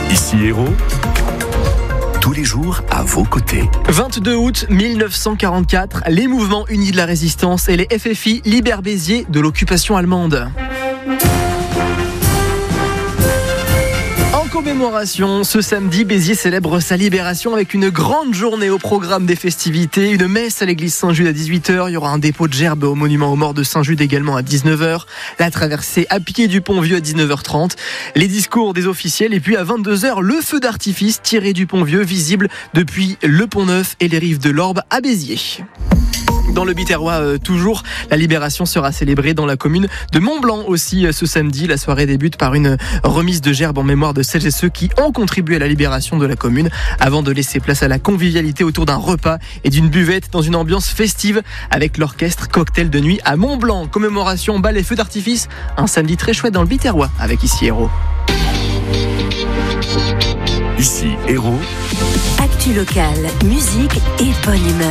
Ici Hérault, tous les jours à vos côtés. 22 août 1944, les mouvements unis de la résistance et les FFI libèrent Béziers de l'occupation allemande. En commémoration, ce samedi, Béziers célèbre sa libération avec une grande journée au programme des festivités, une messe à l'église Saint-Jude à 18h, il y aura un dépôt de gerbes au monument aux morts de Saint-Jude également à 19h, la traversée à pied du Pont-Vieux à 19h30, les discours des officiels et puis à 22h, le feu d'artifice tiré du Pont-Vieux visible depuis le Pont-Neuf et les rives de l'Orbe à Béziers. Dans le Biterrois, toujours, la libération sera célébrée dans la commune de Montblanc aussi ce samedi. La soirée débute par une remise de gerbes en mémoire de celles et ceux qui ont contribué à la libération de la commune avant de laisser place à la convivialité autour d'un repas et d'une buvette dans une ambiance festive avec l'orchestre Cocktail de nuit à Montblanc. Commémoration, bal et feux d'artifice. Un samedi très chouette dans le Biterrois avec Ici Hérault. Ici Hérault. Actu locale, musique et bonne humeur.